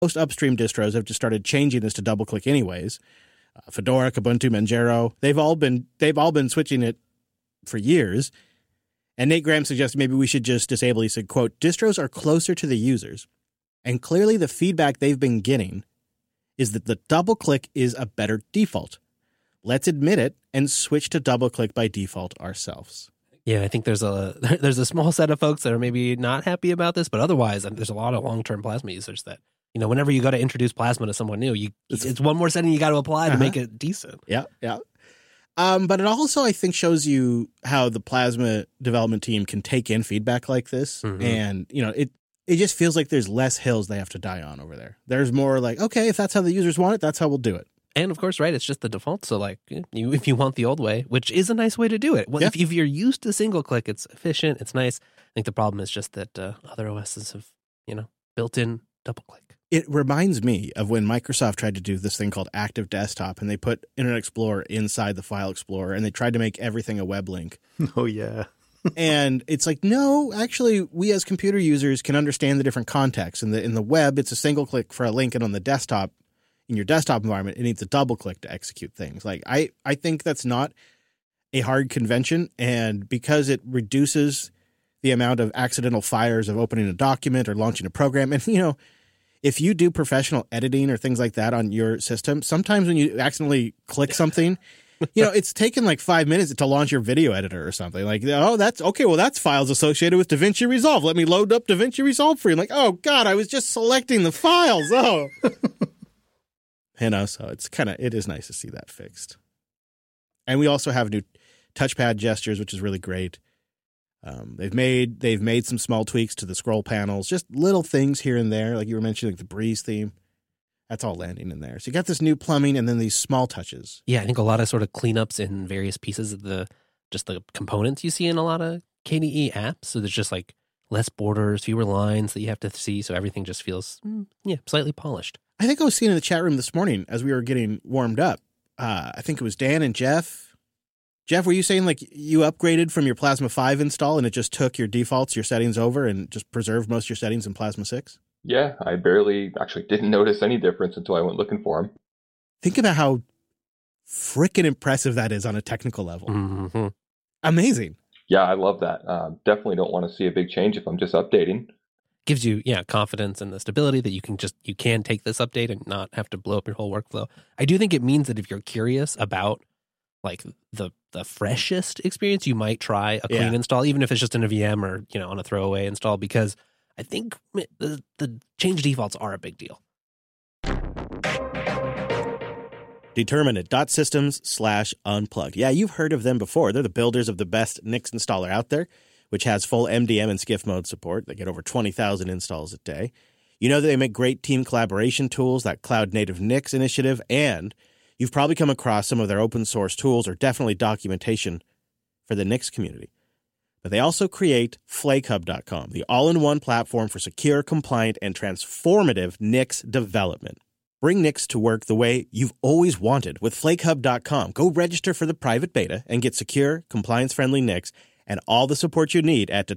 Most upstream distros have just started changing this to double-click anyways. Fedora, Kubuntu, Manjaro, they've all been switching it for years. And Nate Graham suggested maybe we should just disable. He said, quote, distros are closer to the users. And clearly the feedback they've been getting is that the double-click is a better default. Let's admit it and switch to double-click by default ourselves. Yeah, I think there's a small set of folks that are maybe not happy about this, but otherwise there's a lot of long-term Plasma users that, whenever you got to introduce Plasma to someone new, it's one more setting you got to apply to make it decent. Yeah. But it also, I think, shows you how the Plasma development team can take in feedback like this. Mm-hmm. And, it just feels like there's less hills they have to die on over there. There's more like, okay, if that's how the users want it, that's how we'll do it. And of course, right, it's just the default. So if you want the old way, which is a nice way to do it. Well, if you're used to single click, it's efficient, it's nice. I think the problem is just that other OSs have, built in double click. It reminds me of when Microsoft tried to do this thing called Active Desktop, and they put Internet Explorer inside the File Explorer, and they tried to make everything a web link. Oh, yeah. And it's like, no, actually, we as computer users can understand the different contexts. In the web, it's a single click for a link, and on the desktop, in your desktop environment, it needs a double click to execute things. Like I think that's not a hard convention, and because it reduces the amount of accidental fires of opening a document or launching a program, and if you do professional editing or things like that on your system, sometimes when you accidentally click something, it's taken like 5 minutes to launch your video editor or something. Like, oh, that's okay. Well, that's files associated with DaVinci Resolve. Let me load up DaVinci Resolve for you. Like, oh God, I was just selecting the files. Oh. So it is nice to see that fixed. And we also have new touchpad gestures, which is really great. They've made some small tweaks to the scroll panels, just little things here and there. Like you were mentioning, like the Breeze theme. That's all landing in there. So you got this new plumbing and then these small touches. Yeah, I think a lot of sort of cleanups in various pieces of the components you see in a lot of KDE apps. So there's just like less borders, fewer lines that you have to see. So everything just feels, slightly polished. I think I was seeing in the chat room this morning as we were getting warmed up. I think it was Dan and Jeff. Jeff, were you saying like you upgraded from your Plasma 5 install and it just took your defaults, your settings over and just preserved most of your settings in Plasma 6? Yeah, I actually didn't notice any difference until I went looking for them. Think about how freaking impressive that is on a technical level. Mm-hmm. Amazing. Yeah, I love that. Definitely don't want to see a big change if I'm just updating. Gives you confidence and the stability that you can take this update and not have to blow up your whole workflow. I do think it means that if you're curious about like the freshest experience, you might try a clean install, even if it's just in a VM or on a throwaway install, because I think the change defaults are a big deal. Determinate.systems/unplugged. Yeah, you've heard of them before. They're the builders of the best Nix installer out there, which has full MDM and SCIF mode support. They get over 20,000 installs a day. You know that they make great team collaboration tools, that Cloud Native Nix initiative, and you've probably come across some of their open source tools or definitely documentation for the Nix community. But they also create FlakeHub.com, the all-in-one platform for secure, compliant, and transformative Nix development. Bring Nix to work the way you've always wanted with FlakeHub.com. Go register for the private beta and get secure, compliance-friendly Nix and all the support you need at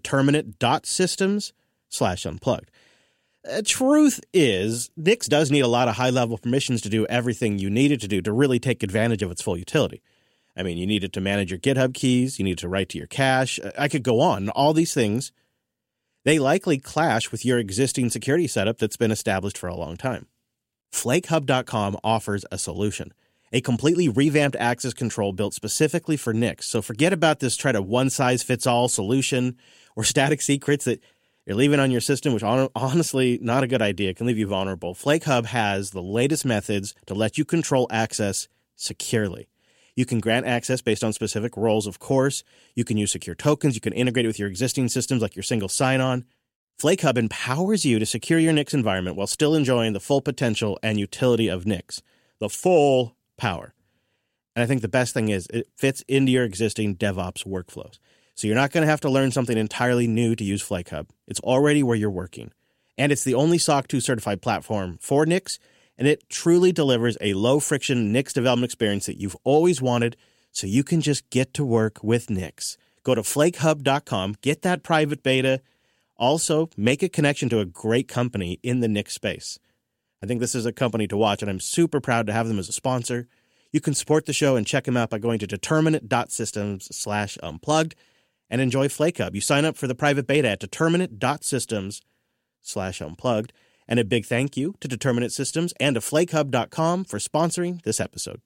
determinate.systems/unplugged. Truth is, Nix does need a lot of high-level permissions to do everything you need it to do to really take advantage of its full utility. I mean, you need it to manage your GitHub keys, you need it to write to your cache. I could go on. All these things, they likely clash with your existing security setup that's been established for a long time. FlakeHub.com offers a solution. A completely revamped access control built specifically for Nix. So forget about this try to one-size-fits-all solution or static secrets that you're leaving on your system, which honestly, not a good idea. It can leave you vulnerable. FlakeHub has the latest methods to let you control access securely. You can grant access based on specific roles, of course. You can use secure tokens. You can integrate it with your existing systems like your single sign-on. FlakeHub empowers you to secure your Nix environment while still enjoying the full potential and utility of Nix. The full power. And I think the best thing is it fits into your existing DevOps workflows. So you're not going to have to learn something entirely new to use FlakeHub. It's already where you're working. And it's the only SOC 2 certified platform for Nix, and it truly delivers a low-friction Nix development experience that you've always wanted, so you can just get to work with Nix. Go to flakehub.com, get that private beta. Also, make a connection to a great company in the Nix space. I think this is a company to watch, and I'm super proud to have them as a sponsor. You can support the show and check them out by going to determinate.systems/unplugged and enjoy Flake Hub. You sign up for the private beta at determinate.systems/unplugged. And a big thank you to Determinate Systems and to flakehub.com for sponsoring this episode.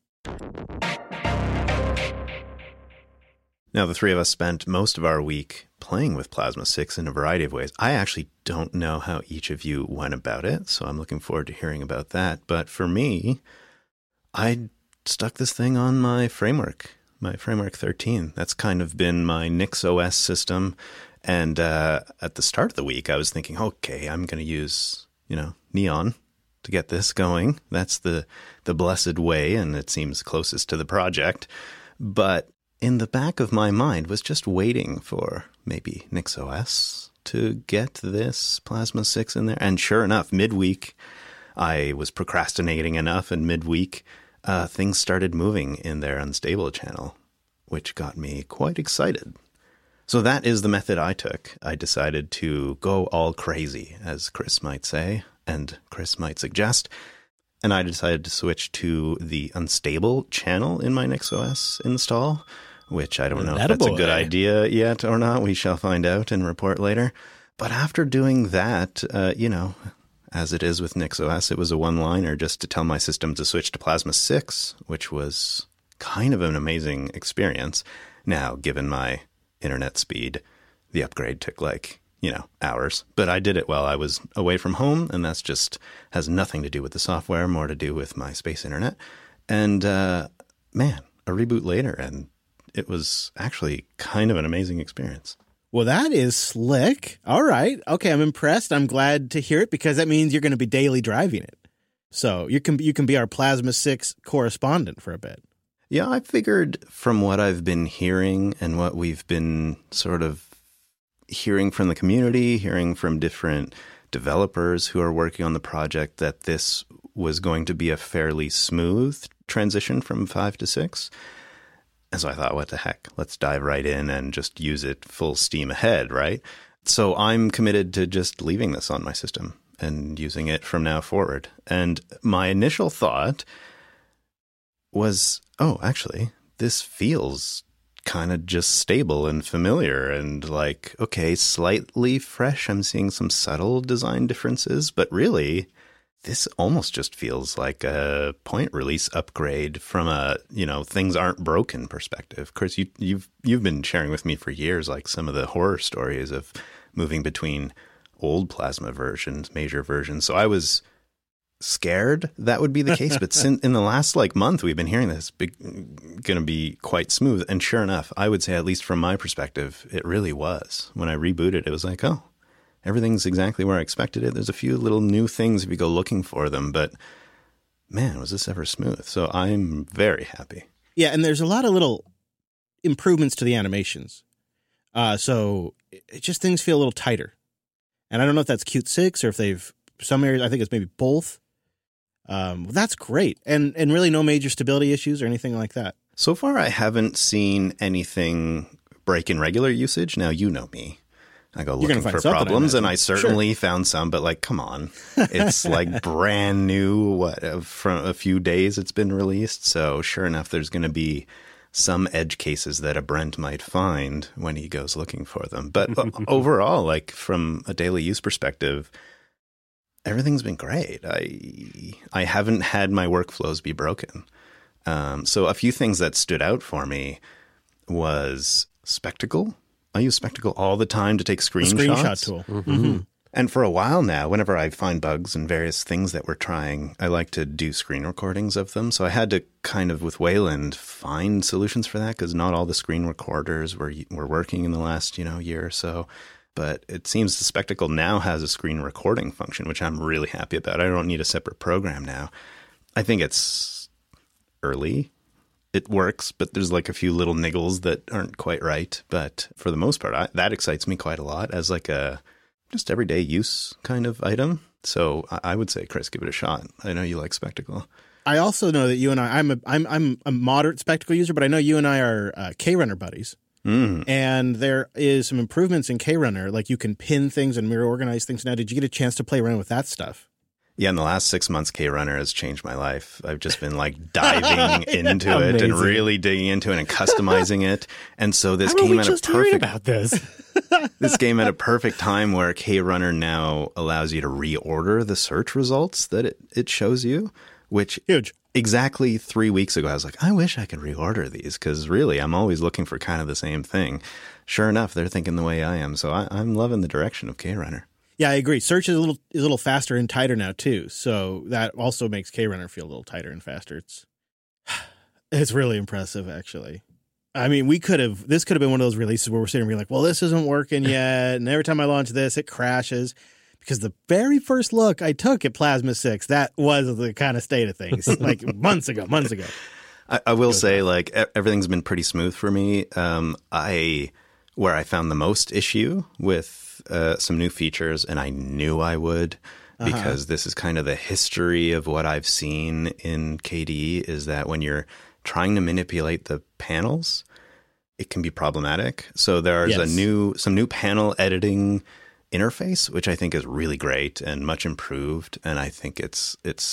Now, the three of us spent most of our week playing with Plasma 6 in a variety of ways. I actually don't know how each of you went about it, so I'm looking forward to hearing about that. But for me, I stuck this thing on my Framework 13. That's kind of been my NixOS system. And at the start of the week, I was thinking, okay, I'm going to use, Neon to get this going. That's the blessed way, and it seems closest to the project. But in the back of my mind was just waiting for maybe NixOS to get this Plasma 6 in there. And sure enough, midweek, I was procrastinating enough, and midweek, things started moving in their unstable channel, which got me quite excited. So that is the method I took. I decided to go all crazy, as Chris might say, and Chris might suggest. And I decided to switch to the unstable channel in my NixOS install, which I don't know if that's a good idea yet or not. We shall find out and report later. But after doing that, as it is with NixOS, it was a one-liner just to tell my system to switch to Plasma 6, which was kind of an amazing experience. Now, given my internet speed, the upgrade took hours, but I did it while I was away from home, and that's just has nothing to do with the software, more to do with my space internet. And a reboot later, and it was actually kind of an amazing experience. Well, that is slick. All right. Okay, I'm impressed. I'm glad to hear it, because that means you're going to be daily driving it. So you can be our Plasma 6 correspondent for a bit. Yeah, I figured from what I've been hearing and what we've been sort of hearing from the community, hearing from different developers who are working on the project, that this was going to be a fairly smooth transition from 5 to 6. And so I thought, what the heck, let's dive right in and just use it full steam ahead, right? So I'm committed to just leaving this on my system and using it from now forward. And my initial thought was, actually, this feels kind of just stable and familiar and okay, slightly fresh. I'm seeing some subtle design differences, but really, this almost just feels like a point release upgrade from a, things aren't broken perspective. Chris, you've been sharing with me for years, some of the horror stories of moving between old Plasma versions, major versions. So I was scared that would be the case, but in the last month, we've been hearing this going to be quite smooth. And sure enough, I would say, at least from my perspective, it really was. When I rebooted, it was everything's exactly where I expected it. There's a few little new things if you go looking for them, but man, was this ever smooth. So I'm very happy. Yeah, and there's a lot of little improvements to the animations. So it just things feel a little tighter. And I don't know if that's Qt 6 or if some areas, I think it's maybe both. That's great. And really no major stability issues or anything like that. So far, I haven't seen anything break in regular usage. Now, you know me. I go looking for problems, and I certainly found some, but come on. It's brand new, from a few days it's been released. So sure enough, there's going to be some edge cases that a Brent might find when he goes looking for them. But overall, from a daily use perspective, everything's been great. I haven't had my workflows be broken. So a few things that stood out for me was Spectacle. I use Spectacle all the time to take screenshots. The screenshot tool. Mm-hmm. And for a while now, whenever I find bugs and various things that we're trying, I like to do screen recordings of them. So I had to kind of, with Wayland, find solutions for that, because not all the screen recorders were working in the last year or so. But it seems the Spectacle now has a screen recording function, which I'm really happy about. I don't need a separate program now. I think it's early. It works, but there's a few little niggles that aren't quite right. But for the most part, that excites me quite a lot as a just everyday use kind of item. So I would say, Chris, give it a shot. I know you like Spectacle. I also know that you and I'm a moderate Spectacle user, but I know you and I are KRunner buddies. And there is some improvements in KRunner, you can pin things and mirror organize things. Now, did you get a chance to play around with that stuff? Yeah, in the last 6 months, KRunner has changed my life. I've just been like diving into it Amazing. and really digging into it and customizing it. And so this How are we came at a just hearing perfect about this? this came at a perfect time where KRunner now allows you to reorder the search results that it shows you, which Huge. exactly 3 weeks ago, I was like, I wish I could reorder these because really I'm always looking for kind of the same thing. Sure enough, they're thinking the way I am. So I'm loving the direction of KRunner. Yeah, I agree. Search is a little faster and tighter now too. So that also makes KRunner feel a little tighter and faster. It's really impressive, actually. I mean, this could have been one of those releases where we're sitting and we're like, well, this isn't working yet. And every time I launch this, it crashes. Because the very first look I took at Plasma 6, that was the kind of state of things, like months ago. I will say, like, everything's been pretty smooth for me. Where I found the most issue with some new features, and I knew I would, because this is kind of the history of what I've seen in KDE, is that when you're trying to manipulate the panels, it can be problematic. So there's some new panel editing interface, which I think is really great and much improved. And I think it's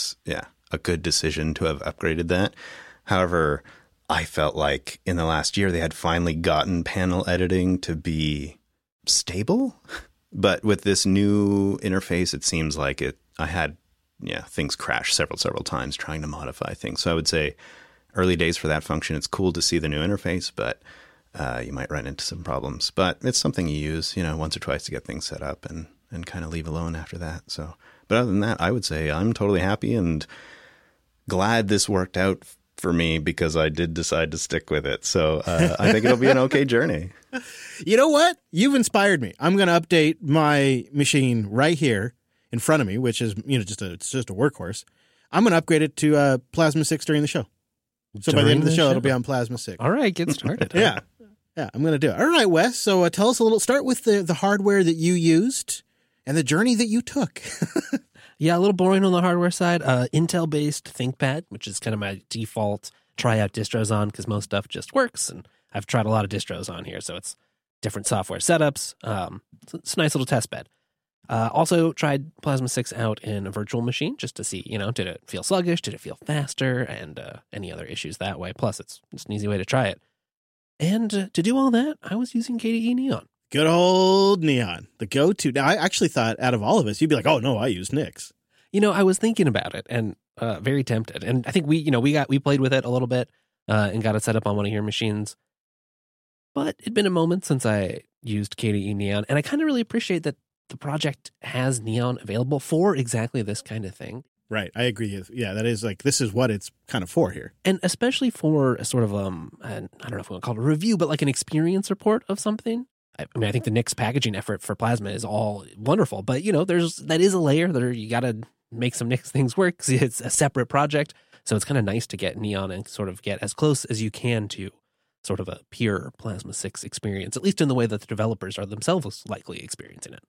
a good decision to have upgraded that. However, I felt like in the last year they had finally gotten panel editing to be stable. But with this new interface, it seems like I had things crash several times trying to modify things. So I would say early days for that function. It's cool to see the new interface, but you might run into some problems. But it's something you use, once or twice to get things set up and kind of leave alone after that. So, but other than that, I would say I'm totally happy and glad this worked out for me because I did decide to stick with it. So I think it'll be an okay journey. You know what? You've inspired me. I'm going to update my machine right here in front of me, which is just a workhorse. I'm going to upgrade it to Plasma 6 during the show. So by the end of the show, it'll be on Plasma 6. All right, get started. Yeah, I'm going to do it. All right, Wes. So tell us a little. Start with the hardware that you used and the journey that you took. Yeah, a little boring on the hardware side. Intel-based ThinkPad, which is kind of my default try-out distros on because most stuff just works. And I've tried a lot of distros on here, so it's different software setups. It's a nice little test bed. Also tried Plasma 6 out in a virtual machine just to see, did it feel sluggish? Did it feel faster? And any other issues that way. Plus, it's an easy way to try it. And to do all that, I was using KDE Neon. Good old Neon, the go-to. Now, I actually thought out of all of us, you'd be like, oh, no, I use Nix. I was thinking about it and very tempted. And I think we played with it a little bit and got it set up on one of your machines. But it'd been a moment since I used KDE Neon. And I kind of really appreciate that the project has Neon available for exactly this kind of thing. Right. I agree. Yeah, that is this is what it's kind of for here. And especially for a sort of, I don't know if we want to call it a review, but like an experience report of something. I mean, I think the Nix packaging effort for Plasma is all wonderful, but that is a layer that you got to make some Nix things work because it's a separate project. So it's kind of nice to get Neon and sort of get as close as you can to sort of a pure Plasma 6 experience, at least in the way that the developers are themselves likely experiencing it.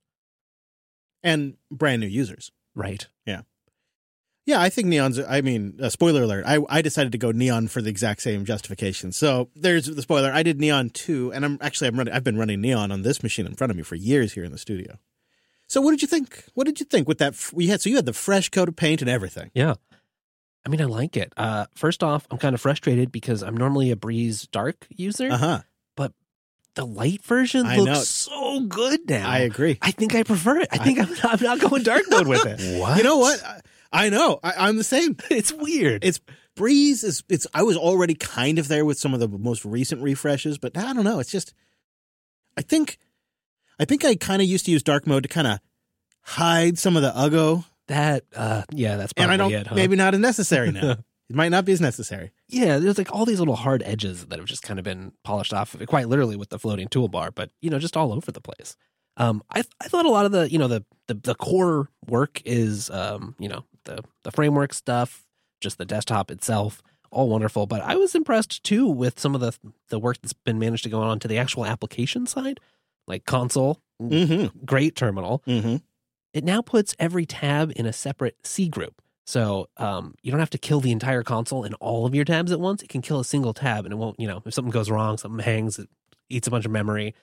And brand new users. Right. Yeah. Yeah, I think Neon's, spoiler alert, I decided to go Neon for the exact same justification. So there's the spoiler. I did Neon too, and I've been running Neon on this machine in front of me for years here in the studio. So what did you think? What did you think with that? You had the fresh coat of paint and everything. Yeah. I mean, I like it. First off, I'm kind of frustrated because I'm normally a Breeze Dark user. Uh-huh. But the light version looks so good now. I agree. I think I prefer it. I think I'm not going dark mode with it. What? You know what? I know. I'm the same. It's weird. It's Breeze I was already kind of there with some of the most recent refreshes, but I don't know. It's just, I think I kind of used to use dark mode to kind of hide some of the uggo. That's probably it. Huh? Maybe not as necessary now. It might not be as necessary. Yeah, there's like all these little hard edges that have just kind of been polished off of it, quite literally with the floating toolbar, but just all over the place. I thought a lot of the core work is the framework stuff, just the desktop itself, all wonderful. But I was impressed too with some of the work that's been managed to go on to the actual application side, like console, great terminal. Mm-hmm. It now puts every tab in a separate C group. So you don't have to kill the entire console in all of your tabs at once. It can kill a single tab and it won't, if something goes wrong, something hangs, it eats a bunch of memory.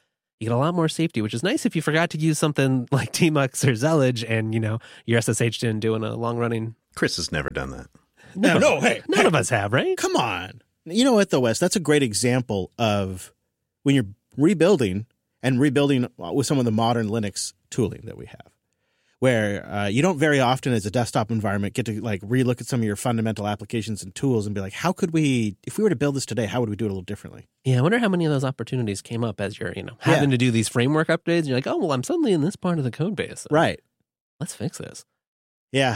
You get a lot more safety, which is nice if you forgot to use something like Tmux or Zellige and, your SSH didn't doing a long-running... Chris has never done that. No, hey. None of us have, right? Come on. You know what, though, Wes? That's a great example of when you're rebuilding with some of the modern Linux tooling that we have, where you don't very often as a desktop environment get to like relook at some of your fundamental applications and tools and be like, if we were to build this today, how would we do it a little differently? Yeah, I wonder how many of those opportunities came up as you're, having to do these framework updates. And you're like, oh, well, I'm suddenly in this part of the code base. Right. Let's fix this. Yeah.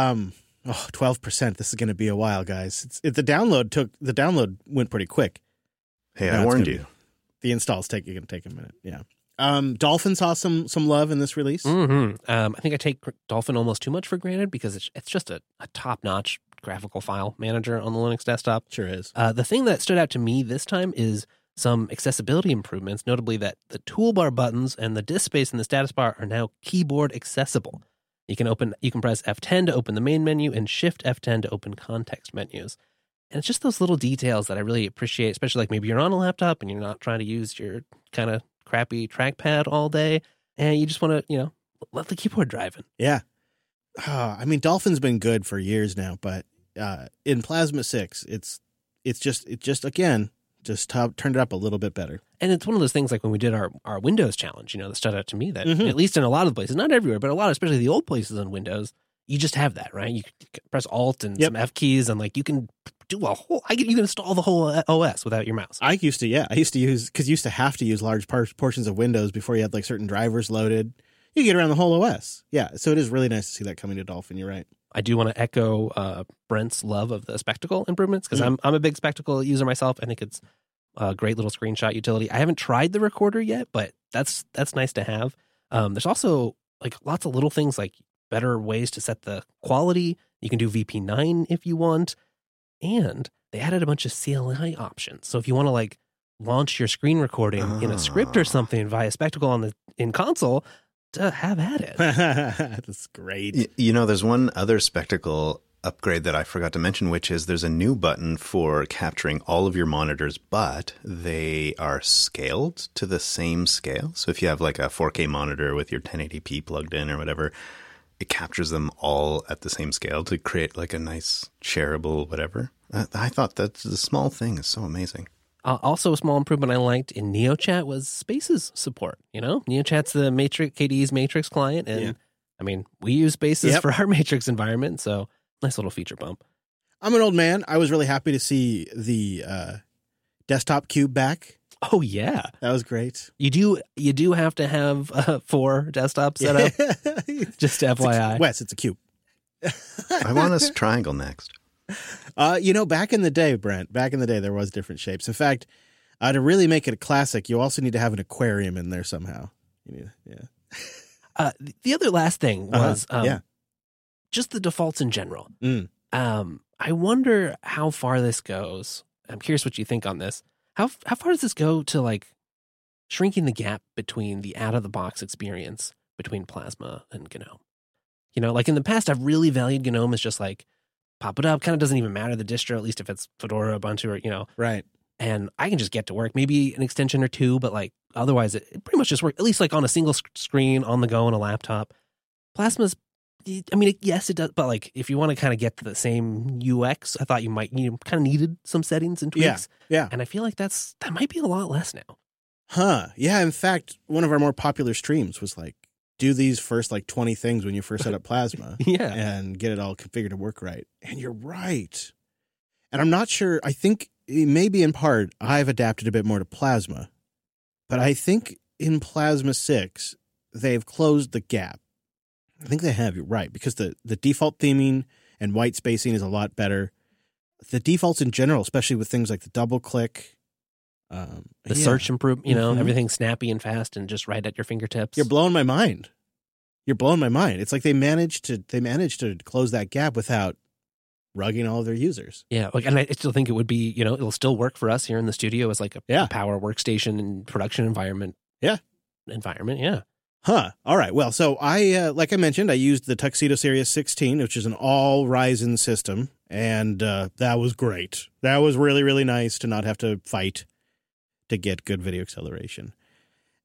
12%. This is going to be a while, guys. The download went pretty quick. Hey, I warned you. The install's going to take a minute. Yeah. Dolphin saw some love in this release. Mm-hmm. I think I take Dolphin almost too much for granted because it's just a top-notch graphical file manager on the Linux desktop. Sure is. The thing that stood out to me this time is some accessibility improvements, notably that the toolbar buttons and the disk space in the status bar are now keyboard accessible. You can press F10 to open the main menu and Shift F10 to open context menus. And it's just those little details that I really appreciate, especially like maybe you're on a laptop and you're not trying to use your kind of crappy trackpad all day and you just want to, let the keyboard drive in. Yeah. I mean, Dolphin's been good for years now, but in Plasma 6, it just turned it up a little bit better. And it's one of those things like when we did our Windows challenge, that stood out to me that at least in a lot of places, not everywhere, but a lot, especially the old places on Windows, you just have that, right? You can press Alt and some F keys and like you can do you can install the whole OS without your mouse. I used to use, because you used to have to use large portions of Windows before you had like certain drivers loaded. You get around the whole OS. Yeah. So it is really nice to see that coming to Dolphin. You're right. I do want to echo Brent's love of the Spectacle improvements because I'm a big Spectacle user myself. I think it's a great little screenshot utility. I haven't tried the recorder yet, but that's nice to have. There's also like lots of little things like better ways to set the quality. You can do VP9 if you want. And they added a bunch of CLI options. So if you want to like launch your screen recording in a script or something via Spectacle in console, to have at it. That's great. There's one other Spectacle upgrade that I forgot to mention, which is there's a new button for capturing all of your monitors, but they are scaled to the same scale. So if you have like a 4K monitor with your 1080p plugged in or whatever, it captures them all at the same scale to create like a nice shareable whatever. I thought that the small thing is so amazing. Also, a small improvement I liked in NeoChat was Spaces support. NeoChat's the KDE's Matrix client, and I mean, we use Spaces for our Matrix environment, so nice little feature bump. I'm an old man. I was really happy to see the desktop cube back. Oh yeah, that was great. You do have to have 4 desktops set up. Just FYI, Wes, it's a cube. I want a triangle next. Back in the day, Brent, there was different shapes. In fact, to really make it a classic, you also need to have an aquarium in there somehow. The other last thing was just the defaults in general. I wonder how far this goes. I'm curious what you think on this. How far does this go to like shrinking the gap between the out-of-the-box experience between Plasma and GNOME? Like in the past, I've really valued GNOME as just like, pop it up, kind of doesn't even matter the distro, at least if it's Fedora, Ubuntu, or, Right. And I can just get to work, maybe an extension or two, but like otherwise it pretty much just works, at least like on a single screen, on the go, on a laptop. Plasma's, I mean, yes, it does, but like if you want to kind of get to the same UX, I thought you kind of needed some settings and tweaks. Yeah. And I feel like that might be a lot less now. Huh. Yeah. In fact, one of our more popular streams was like, do these first like 20 things when you first set up Plasma. Yeah. And get it all configured to work right. And you're right. And I'm not sure, I think maybe in part I've adapted a bit more to Plasma, but I think in Plasma 6, they've closed the gap. I think they have, you're right, because the default theming and white spacing is a lot better. The defaults in general, especially with things like the double click, the search improve, everything's snappy and fast and just right at your fingertips. You're blowing my mind. It's like they managed to close that gap without rugging all of their users. Yeah, and I still think it would be, it'll still work for us here in the studio as like a power workstation and production environment. Yeah. Huh. All right. Well, so I, like I mentioned, I used the Tuxedo Series 16, which is an all Ryzen system, and that was great. That was really, really nice to not have to fight to get good video acceleration.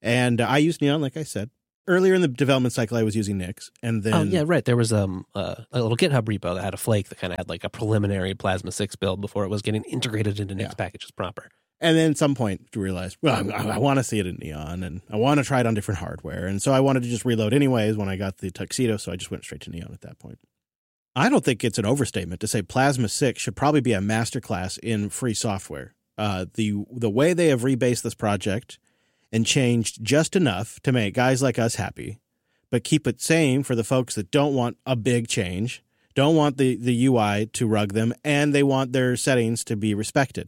And I used Neon, like I said. Earlier in the development cycle, I was using Nix. And then... Oh, yeah, right. There was a little GitHub repo that had a flake that kind of had like a preliminary Plasma 6 build before it was getting integrated into Nix packages proper. And then at some point you realize, well, I want to see it in Neon, and I want to try it on different hardware. And so I wanted to just reload anyways when I got the Tuxedo, so I just went straight to Neon at that point. I don't think it's an overstatement to say Plasma 6 should probably be a masterclass in free software. The way they have rebased this project and changed just enough to make guys like us happy, but keep it sane for the folks that don't want a big change, don't want the UI to rug them, and they want their settings to be respected.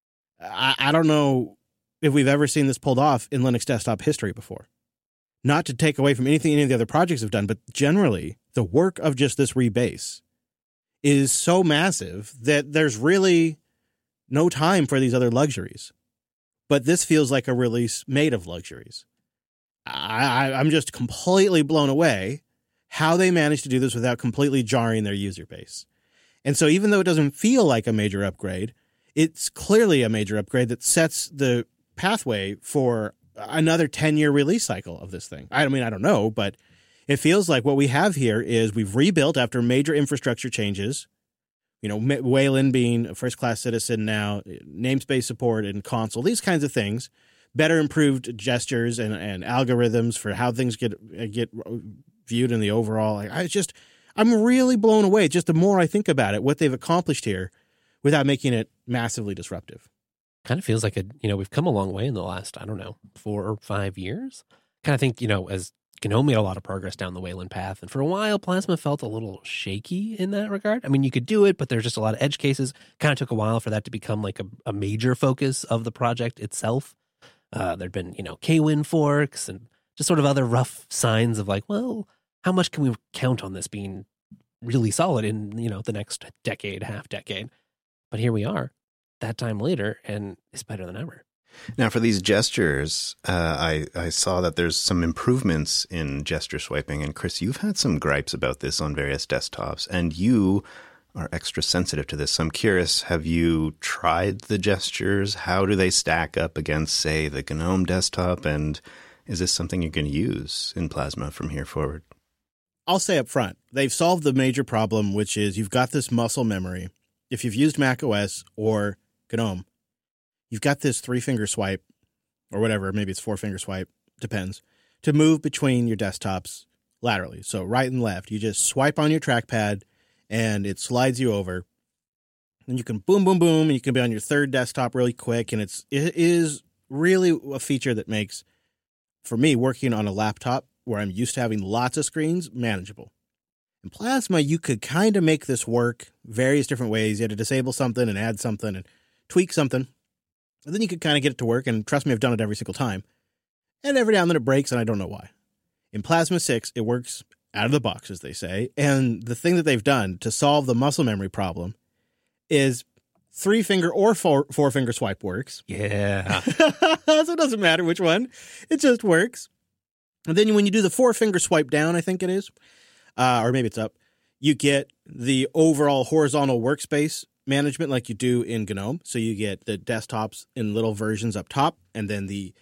I don't know if we've ever seen this pulled off in Linux desktop history before. Not to take away from anything any of the other projects have done, but generally, the work of just this rebase is so massive that there's really no time for these other luxuries. But this feels like a release made of luxuries. I'm just completely blown away how they managed to do this without completely jarring their user base. And so even though it doesn't feel like a major upgrade, it's clearly a major upgrade that sets the pathway for another 10-year release cycle of this thing. I mean, I don't know, but it feels like what we have here is we've rebuilt after major infrastructure changes. You know, Wayland being a first-class citizen now, namespace support and console, these kinds of things, better improved gestures and algorithms for how things get viewed in the overall. I'm really blown away. Just the more I think about it, what they've accomplished here without making it massively disruptive. Kind of feels like we've come a long way in the last, 4 or 5 years. Kind of think, as GNOME made a lot of progress down the Wayland path. And for a while, Plasma felt a little shaky in that regard. I mean, you could do it, but there's just a lot of edge cases. Kind of took a while for that to become like a major focus of the project itself. There'd been, KWin forks and just sort of other rough signs of like, well, how much can we count on this being really solid in, the next decade, half decade? But here we are, that time later, and it's better than ever. Now, for these gestures, I saw that there's some improvements in gesture swiping. And Chris, you've had some gripes about this on various desktops, and you are extra sensitive to this. So I'm curious, have you tried the gestures? How do they stack up against, say, the GNOME desktop? And is this something you can use in Plasma from here forward? I'll say up front, they've solved the major problem, which is you've got this muscle memory. If you've used macOS or GNOME, you've got this 3-finger swipe, or whatever, maybe it's 4-finger swipe, depends, to move between your desktops laterally. So right and left, you just swipe on your trackpad, and it slides you over. And you can boom, boom, boom, and you can be on your third desktop really quick. And it is really a feature that makes, for me, working on a laptop where I'm used to having lots of screens, manageable. In Plasma, you could kind of make this work various different ways. You had to disable something and add something and tweak something. And then you could kind of get it to work, and trust me, I've done it every single time. And every now and then it breaks, and I don't know why. In Plasma 6, it works out of the box, as they say. And the thing that they've done to solve the muscle memory problem is 3-finger or 4-finger swipe works. Yeah. So it doesn't matter which one. It just works. And then when you do the 4-finger swipe down, I think it is, or maybe it's up, you get the overall horizontal workspace management like you do in GNOME. So you get the desktops in little versions up top, and then the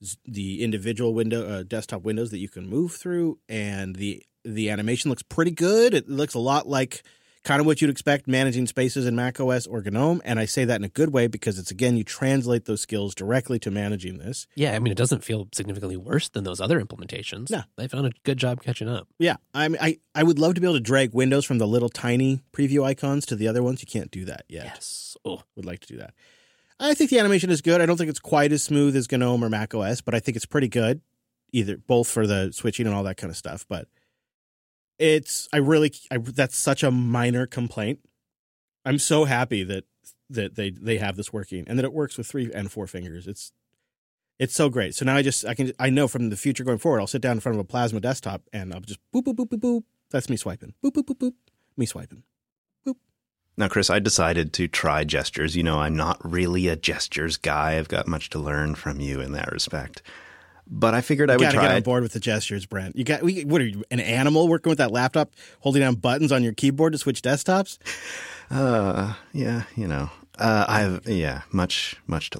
individual window desktop windows that you can move through, and the animation looks pretty good. It looks a lot like kind of what you'd expect managing spaces in macOS or GNOME, and I say that in a good way because it's, again, you translate those skills directly to managing this. Yeah, I mean, it doesn't feel significantly worse than those other implementations. No. They've done a good job catching up. Yeah, I would love to be able to drag windows from the little tiny preview icons to the other ones. You can't do that yet. Yes. Oh, Would like to do that. I think the animation is good. I don't think it's quite as smooth as GNOME or macOS, but I think it's pretty good, both for the switching and all that kind of stuff. But that's such a minor complaint. I'm so happy that they have this working and that it works with 3 and 4 fingers. It's so great. So now I know from the future going forward, I'll sit down in front of a Plasma desktop and I'll just boop, boop, boop, boop, boop. That's me swiping. Boop, boop, boop, boop. Me swiping. Boop. Now, Chris, I decided to try gestures. I'm not really a gestures guy. I've got much to learn from you in that respect. But I figured I would try. You got to get on board with the gestures, Brent. What are you, an animal working with that laptop, holding down buttons on your keyboard to switch desktops? Yeah, I have much to learn.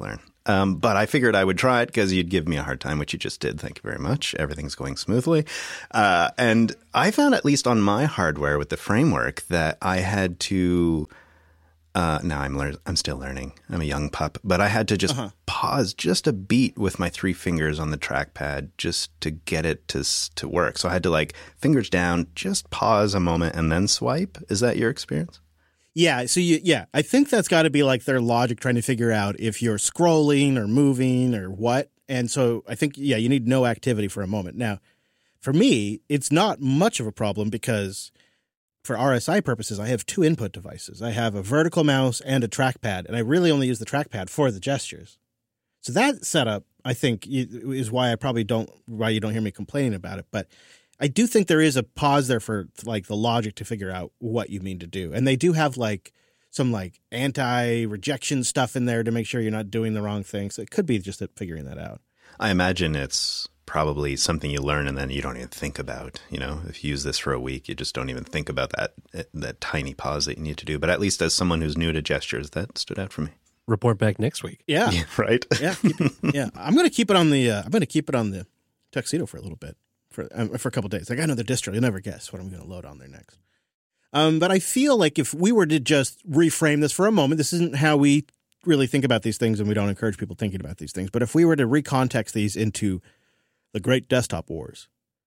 But I figured I would try it because you'd give me a hard time, which you just did. Thank you very much. Everything's going smoothly. And I found, at least on my hardware with the framework, that I had to... now I'm still learning. I'm a young pup. But I had to just pause just a beat with my 3 fingers on the trackpad just to get it to work. So I had to, like, fingers down, just pause a moment and then swipe. Is that your experience? Yeah. So I think that's got to be like their logic trying to figure out if you're scrolling or moving or what. And so I think, you need no activity for a moment. Now, for me, it's not much of a problem because for RSI purposes, I have 2 input devices. I have a vertical mouse and a trackpad, and I really only use the trackpad for the gestures. So that setup, I think, is why you don't hear me complaining about it. But I do think there is a pause there for like the logic to figure out what you mean to do. And they do have like some like anti-rejection stuff in there to make sure you're not doing the wrong thing. So it could be just figuring that out. I imagine it's probably something you learn and then you don't even think about. If you use this for a week, you just don't even think about that tiny pause that you need to do. But at least as someone who's new to gestures, that stood out for me. Report back next week. Yeah. Right. Yeah. I'm going to keep it on the Tuxedo for a little bit. For a couple of days. I got another distro. You'll never guess what I'm going to load on there next. But I feel like if we were to just reframe this for a moment, this isn't how we really think about these things, and we don't encourage people thinking about these things. But if we were to recontext these into the great desktop wars,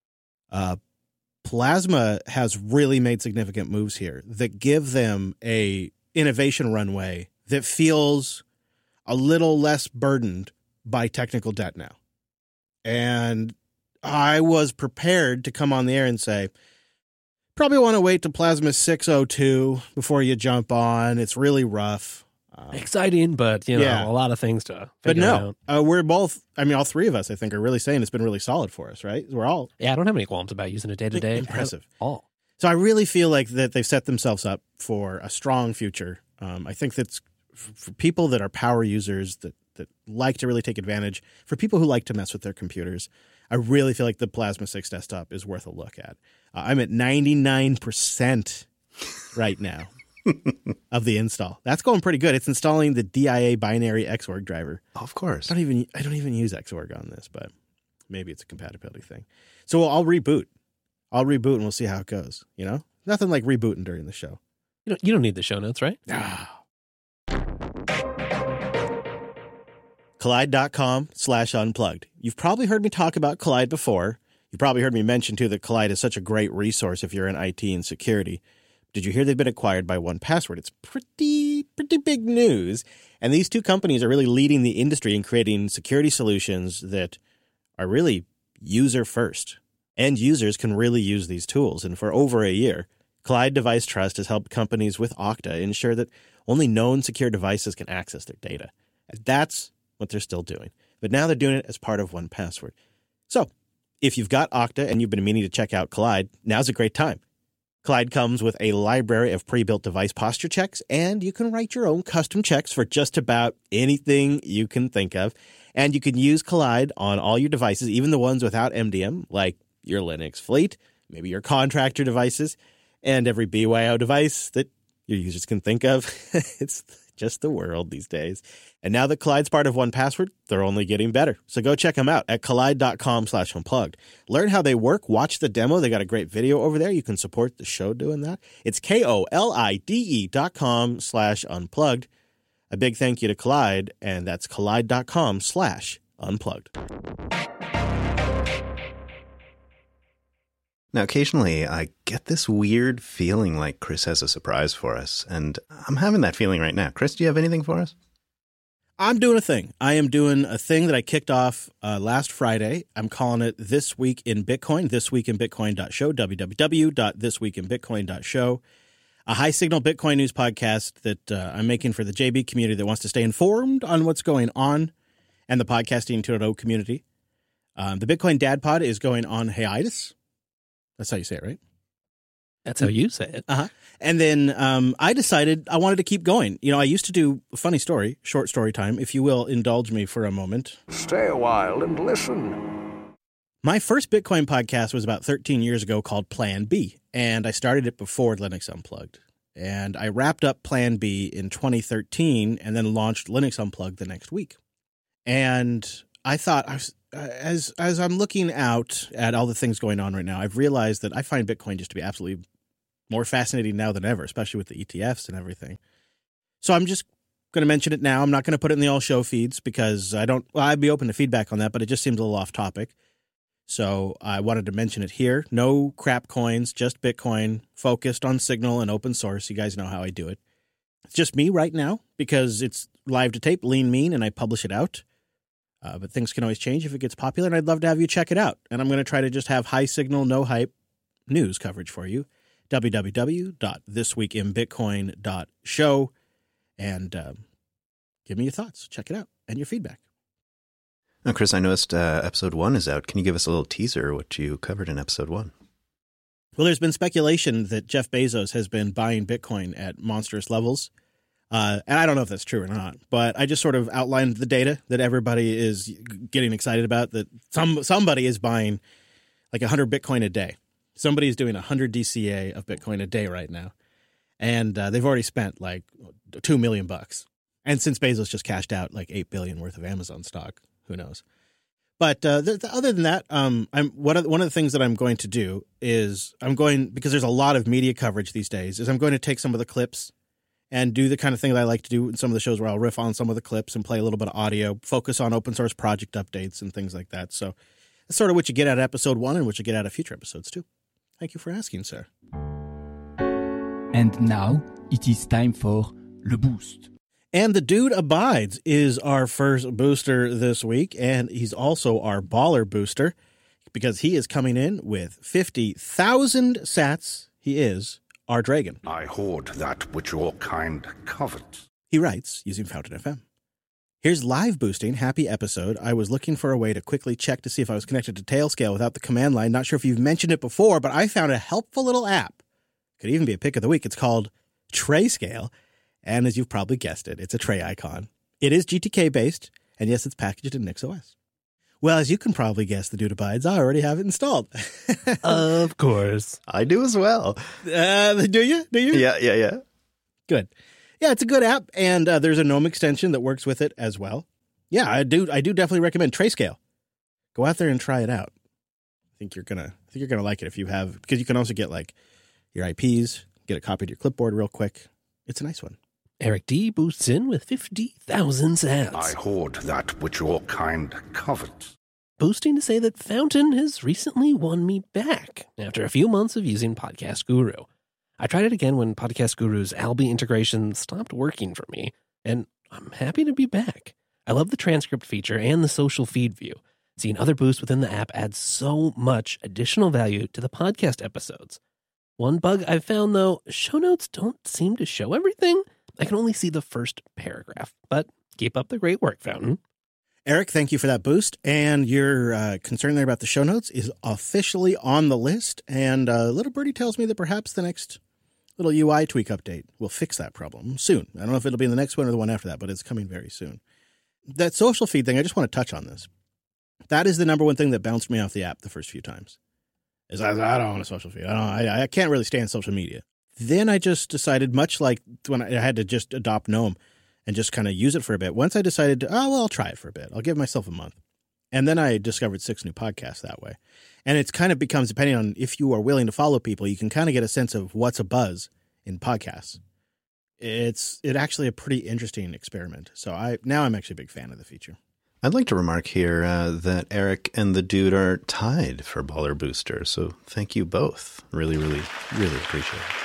Plasma has really made significant moves here that give them a innovation runway that feels a little less burdened by technical debt now. And I was prepared to come on the air and say, probably want to wait to Plasma 602 before you jump on. It's really rough. Exciting, but, a lot of things to figure out. But no, we're both, all 3 of us, I think, are really saying it's been really solid for us, right? We're all... Yeah, I don't have any qualms about using it day-to-day. Impressive. All. So I really feel like that they've set themselves up for a strong future. I think that's for people that are power users that like to really take advantage, for people who like to mess with their computers, I really feel like the Plasma 6 desktop is worth a look at. I'm at 99% right now of the install. That's going pretty good. It's installing the DIA binary Xorg driver. Of course. I don't even use Xorg on this, but maybe it's a compatibility thing. So I'll reboot. And we'll see how it goes. Nothing like rebooting during the show. You don't need the show notes, right? Kolide.com/unplugged. You've probably heard me talk about Kolide before. You probably heard me mention, too, that Kolide is such a great resource if you're in IT and security. Did you hear they've been acquired by 1Password? It's pretty big news. And these 2 companies are really leading the industry in creating security solutions that are really user-first. End users can really use these tools. And for over a year, Kolide Device Trust has helped companies with Okta ensure that only known secure devices can access their data. And that's what they're still doing. But now they're doing it as part of 1Password. So if you've got Okta and you've been meaning to check out Kolide, now's a great time. Kolide comes with a library of pre-built device posture checks, and you can write your own custom checks for just about anything you can think of. And you can use Kolide on all your devices, even the ones without MDM, like your Linux fleet, maybe your contractor devices, and every BYO device that your users can think of. It's just the world these days. And now that Kollide's part of 1Password, they're only getting better. So go check them out at kolide.com/unplugged. Learn how they work. Watch the demo. They got a great video over there. You can support the show doing that. It's KOLIDE.com/unplugged. A big thank you to Kolide, and that's kolide.com/unplugged. Now, occasionally I get this weird feeling like Chris has a surprise for us, and I'm having that feeling right now. Chris, do you have anything for us? I'm doing a thing. I am doing a thing that I kicked off last Friday. I'm calling it This Week in Bitcoin, thisweekinbitcoin.show, www.thisweekinbitcoin.show. A high-signal Bitcoin news podcast that I'm making for the JB community that wants to stay informed on what's going on, and the Podcasting 2.0 community. The Bitcoin Dad Pod is going on hiatus. That's how you say it, right? That's how you say it. Uh-huh. And then I decided I wanted to keep going. I used to do a funny story, short story time, if you will indulge me for a moment. Stay a while and listen. My first Bitcoin podcast was about 13 years ago called Plan B, and I started it before Linux Unplugged. And I wrapped up Plan B in 2013 and then launched Linux Unplugged the next week. And I thought, as I'm looking out at all the things going on right now, I've realized that I find Bitcoin just to be absolutely more fascinating now than ever, especially with the ETFs and everything. So I'm just going to mention it now. I'm not going to put it in the all show feeds because I'd be open to feedback on that, but it just seems a little off topic. So I wanted to mention it here. No crap coins, just Bitcoin, focused on Signal and open source. You guys know how I do it. It's just me right now because it's live to tape, lean, mean, and I publish it out. But things can always change if it gets popular, and I'd love to have you check it out. And I'm going to try to just have high signal, no hype news coverage for you. www.thisweekinbitcoin.show. And give me your thoughts. Check it out and your feedback. Now, Chris, I noticed episode 1 is out. Can you give us a little teaser what you covered in episode 1? Well, there's been speculation that Jeff Bezos has been buying Bitcoin at monstrous levels. And I don't know if that's true or not, but I just sort of outlined the data that everybody is getting excited about, that somebody is buying like 100 Bitcoin a day. Somebody is doing 100 DCA of Bitcoin a day right now. And they've already spent like $2 million. And since Bezos just cashed out like $8 billion worth of Amazon stock, who knows? But other than that, one of the things that I'm going to do is because there's a lot of media coverage these days, is I'm going to take some of the clips and do the kind of thing that I like to do in some of the shows where I'll riff on some of the clips and play a little bit of audio, focus on open source project updates and things like that. So that's sort of what you get out of episode 1 and what you get out of future episodes too. Thank you for asking, sir. And now it is time for Le Boost. And the dude abides is our first booster this week, and he's also our baller booster because he is coming in with 50,000 sats. He is our dragon. I hoard that which your kind covets. He writes using Fountain FM. Here's live boosting. Happy episode. I was looking for a way to quickly check to see if I was connected to Tailscale without the command line. Not sure if you've mentioned it before, but I found a helpful little app. Could even be a pick of the week. It's called Trayscale. And as you've probably guessed it, it's a tray icon. It is GTK-based, and yes, it's packaged in NixOS. Well, as you can probably guess, the dude abides, I already have it installed. Of course. I do as well. Do you? Yeah. Good. Yeah, it's a good app, and there's a GNOME extension that works with it as well. Yeah, I do definitely recommend Trayscale. Go out there and try it out. I think you're gonna like it if you have, because you can also get like your IPs, get a copy to your clipboard real quick. It's a nice one. Eric D boosts in with 50,000 sats. I hoard that which your kind covets. Boosting to say that Fountain has recently won me back after a few months of using Podcast Guru. I tried it again when Podcast Guru's Alby integration stopped working for me, and I'm happy to be back. I love the transcript feature and the social feed view. Seeing other boosts within the app adds so much additional value to the podcast episodes. One bug I've found, though, show notes don't seem to show everything. I can only see the first paragraph, but keep up the great work, Fountain. Eric, thank you for that boost. And your concern there about the show notes is officially on the list. And Little Birdie tells me that perhaps the next little UI tweak update will fix that problem soon. I don't know if it'll be in the next one or the one after that, but it's coming very soon. That social feed thing, I just want to touch on this. That is the number one thing that bounced me off the app the first few times. Is I don't want a social feed. I can't really stand social media. Then I just decided, much like when I had to just adopt GNOME and just kind of use it for a bit. Once I decided, I'll try it for a bit. I'll give myself a month. And then I discovered 6 new podcasts that way. And it kind of becomes, depending on if you are willing to follow people, you can kind of get a sense of what's a buzz in podcasts. It's actually a pretty interesting experiment. So I'm actually a big fan of the feature. I'd like to remark here that Eric and the dude are tied for Baller Booster. So thank you both. Really, really, really appreciate it.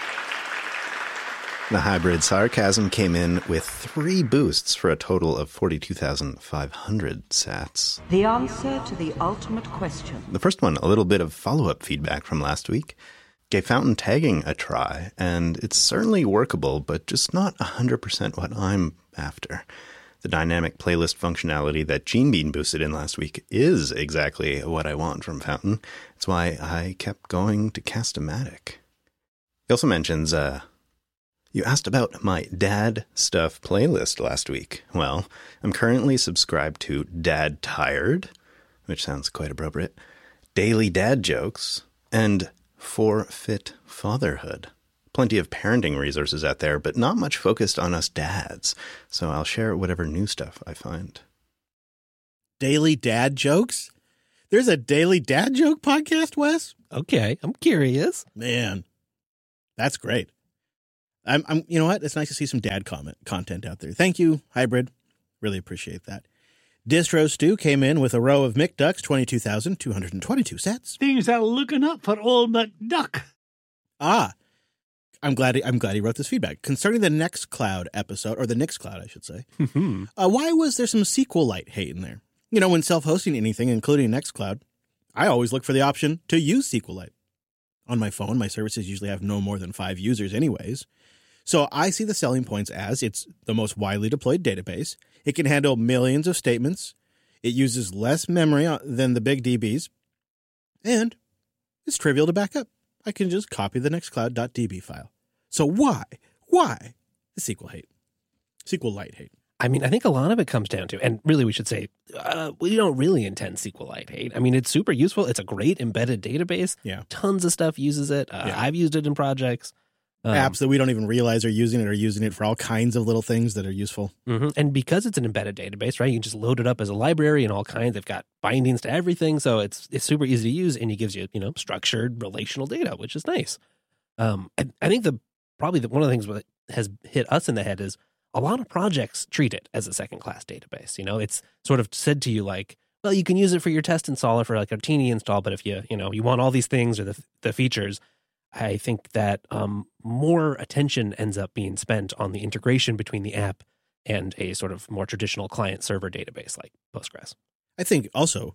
The hybrid sarcasm came in with 3 boosts for a total of 42,500 sats. The answer to the ultimate question. The first one, a little bit of follow-up feedback from last week. Gave Fountain tagging a try, and it's certainly workable, but just not 100% what I'm after. The dynamic playlist functionality that Gene Bean boosted in last week is exactly what I want from Fountain. It's why I kept going to Cast-O-Matic. He also mentions, you asked about my dad stuff playlist last week. Well, I'm currently subscribed to Dad Tired, which sounds quite appropriate, Daily Dad Jokes, and Forfeit Fatherhood. Plenty of parenting resources out there, but not much focused on us dads. So I'll share whatever new stuff I find. Daily dad jokes? There's a daily dad joke podcast, Wes? Okay, I'm curious. Man, that's great. I'm you know what? It's nice to see some dad content out there. Thank you, Hybrid. Really appreciate that. Distro Stew came in with a row of McDucks, 22,222 sets. Things are looking up for old McDuck. Ah, I'm glad he wrote this feedback. Concerning the Nextcloud episode, or the Nixcloud, I should say, why was there some SQLite hate in there? You know, when self-hosting anything, including Nextcloud, I always look for the option to use SQLite. On my phone, my services usually have no more than 5 users anyways. So I see the selling points as it's the most widely deployed database. It can handle millions of statements. It uses less memory than the big DBs. And it's trivial to back up. I can just copy the Nextcloud.db file. So why the SQLite hate? I mean, I think a lot of it comes down to, and really we should say, we don't really intend SQLite hate. I mean, it's super useful. It's a great embedded database. Yeah. Tons of stuff uses it. I've used it in projects. Apps that we don't even realize are using it for all kinds of little things that are useful. Mm-hmm. And because it's an embedded database, right, you can just load it up as a library and all kinds. They've got bindings to everything. So it's super easy to use, and it gives you, structured relational data, which is nice. I think one of the things that has hit us in the head is a lot of projects treat it as a second-class database. It's sort of said to you like, well, you can use it for your test installer for like a teeny install, but if you want all these things or the features, I think that more attention ends up being spent on the integration between the app and a sort of more traditional client-server database like Postgres. I think also,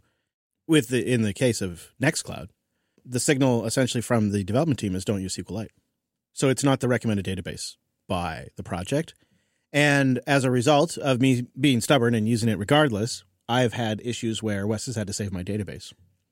in the case of Nextcloud, the signal essentially from the development team is don't use SQLite. So it's not the recommended database by the project. And as a result of me being stubborn and using it regardless, I've had issues where Wes has had to save my database.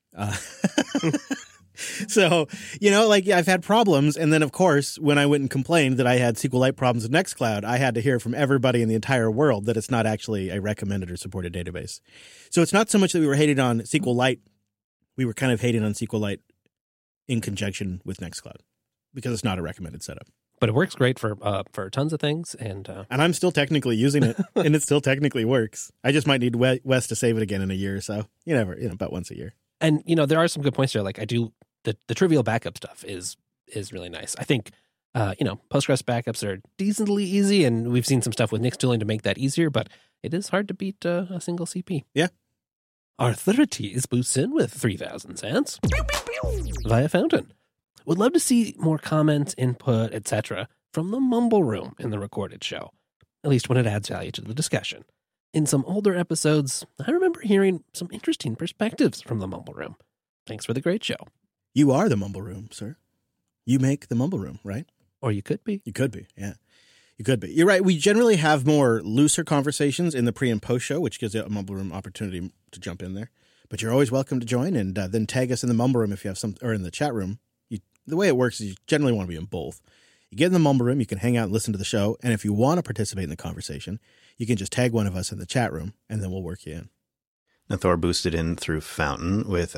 So, I've had problems. And then, of course, when I went and complained that I had SQLite problems with Nextcloud, I had to hear from everybody in the entire world that it's not actually a recommended or supported database. So it's not so much that we were hating on SQLite. We were kind of hating on SQLite in conjunction with Nextcloud because it's not a recommended setup. But it works great for tons of things. And I'm still technically using it, and it still technically works. I just might need Wes to save it again in a year or so. About once a year. And, there are some good points there. Like I do, the trivial backup stuff is really nice. I think, Postgres backups are decently easy, and we've seen some stuff with Nix tooling to make that easier, but it is hard to beat a single CP. Yeah. Arthritis boosts in with 3,000 cents via Fountain. Would love to see more comments, input, etc. from the Mumble Room in the recorded show, at least when it adds value to the discussion. In some older episodes, I remember hearing some interesting perspectives from the Mumble Room. Thanks for the great show. You are the Mumble Room, sir. You make the Mumble Room, right? Or you could be. You could be, yeah. You could be. You're right. We generally have more looser conversations in the pre and post show, which gives you a Mumble Room opportunity to jump in there. But you're always welcome to join, and then tag us in the Mumble Room if you have some, or in the chat room. The way it works is you generally want to be in both. You get in the Mumble Room, you can hang out and listen to the show, and if you want to participate in the conversation, you can just tag one of us in the chat room, and then we'll work you in. Now, Thor boosted in through Fountain with